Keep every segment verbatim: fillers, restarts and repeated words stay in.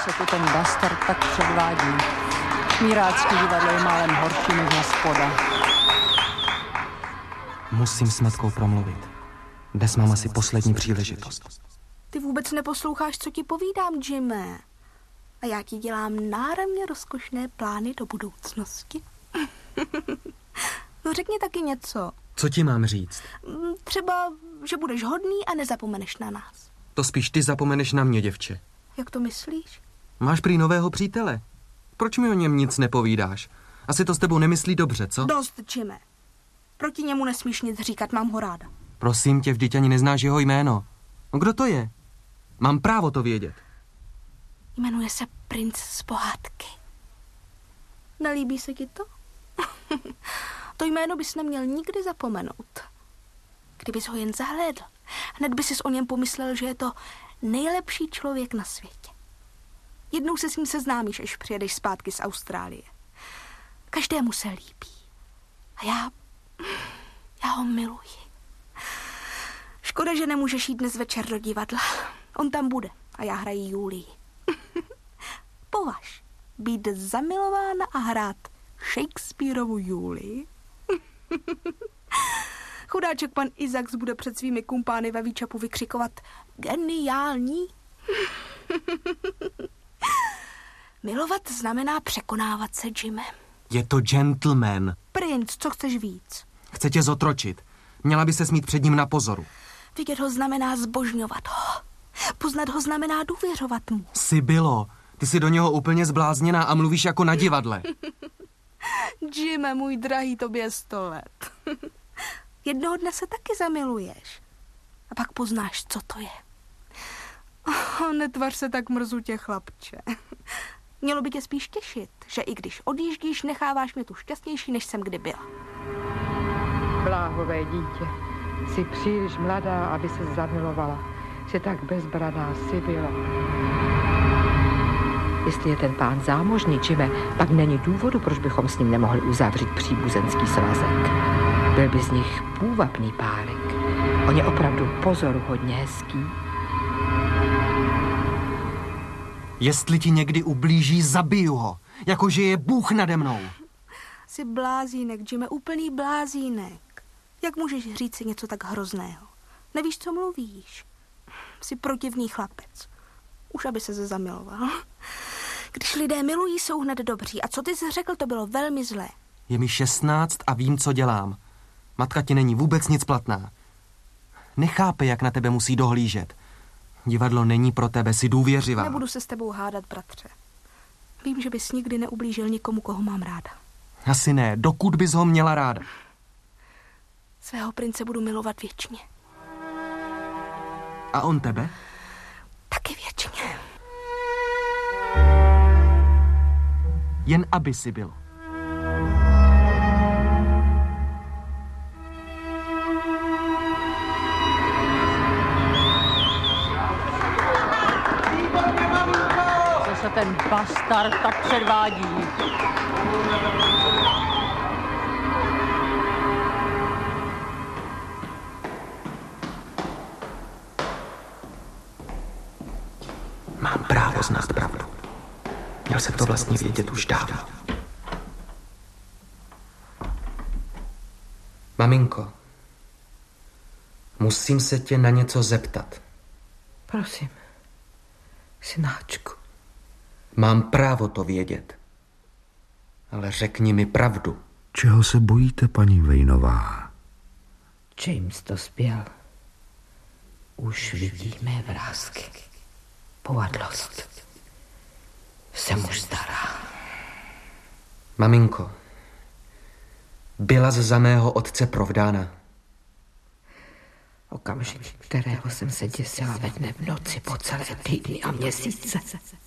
co tu ten bastard tak předvádí. Mírácký divadlo je málem horší než hospoda. Musím s matkou promluvit. Dnes mám asi poslední příležitost. Ty vůbec neposloucháš, co ti povídám, Jimé. A já ti dělám náramně rozkošné plány do budoucnosti. No řekni taky něco. Co ti mám říct? Třeba, že budeš hodný a nezapomeneš na nás. To spíš ty zapomeneš na mě, děvče. Jak to myslíš? Máš prý nového přítele. Proč mi o něm nic nepovídáš? Asi to s tebou nemyslí dobře, co? Dost, Jimé. Proti němu nesmíš nic říkat, mám ho ráda. Prosím tě, vždyť ani neznáš jeho jméno. No kdo to je? Mám právo to vědět. Jmenuje se princ z pohádky. Nelíbí se ti to? To jméno bys neměl nikdy zapomenout. Kdybys ho jen zahlédl, hned by sis o něm pomyslel, že je to nejlepší člověk na světě. Jednou se s ním seznámíš, až přijedeš zpátky z Austrálie. Každému se líbí. A já... já ho miluji. Škoda, že nemůžeš jít dnes večer do divadla. On tam bude a já hraji Julii. Považ, být zamilována a hrát Shakespearovu Julii. Chudáček pan Isaacs bude před svými kumpány ve výčapu vykřikovat geniální. Milovat znamená překonávat se, Jimem. Je to gentleman. Princ, co chceš víc? Chce tě zotročit. Měla by se mít před ním na pozoru. Vidět ho znamená zbožňovat ho. Poznat ho znamená důvěřovat mu. Sibilo, ty jsi do něho úplně zblázněná a mluvíš jako na divadle. Jime, můj drahý, tobě sto let. Jednoho dne se taky zamiluješ. A pak poznáš, co to je. Oh, netvař se tak mrzutě, chlapče. Mělo by tě spíš těšit, že i když odjíždíš, necháváš mě tu šťastnější, než jsem kdy byla. Bláhové dítě, jsi příliš mladá, aby se zamilovala. Jsi tak bezbraná, Sibilo. Jestli je ten pán zámožný, Jime, pak není důvodu, proč bychom s ním nemohli uzavřít příbuzenský svazek. Byl by z nich půvabný párek. On je opravdu pozoruhodně hezký. Jestli ti někdy ublíží, zabiju ho. Jakože je Bůh nade mnou. Jsi blázínek, Jime, úplný blázínek. Jak můžeš říct si něco tak hrozného? Nevíš, co mluvíš. Jsi protivný chlapec. Už aby se zamiloval. Když lidé milují, jsou hned dobří. A co ty jsi řekl, to bylo velmi zlé. Je mi šestnáct a vím, co dělám. Matka ti není vůbec nic platná. Nechápe, jak na tebe musí dohlížet. Divadlo není pro tebe, si důvěřivá. Nebudu se s tebou hádat, bratře. Vím, že bys nikdy neublížil nikomu, koho mám ráda. Asi ne, dokud bys ho měla ráda. Svého prince budu milovat věčně. A on tebe? Taky věčně. Jen aby si bylo. Co se ten bastard tak předvádí? Mám právo znát pravdu. Měl jsem to vlastně vědět už dávno. Maminko, musím se tě na něco zeptat. Prosím, synáčku. Mám právo to vědět. Ale řekni mi pravdu. Čeho se bojíte, paní Vejnová? James dospěl. Už vidíme vrásky. Povadlost. Se muž stará. Maminko, byla za mého otce provdána. Okamžik, kterého jsem se děsila ve dne v noci po celé týdny a měsíce.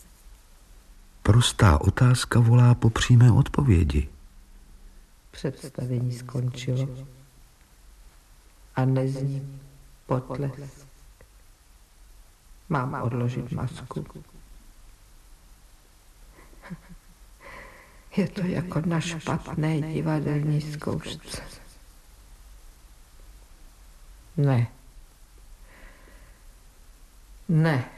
Prostá otázka volá po přímé odpovědi. Představení skončilo a nezní potlesk. Mám odložit masku. Je to jako na špatné divadelní zkoušce. Ne. Ne.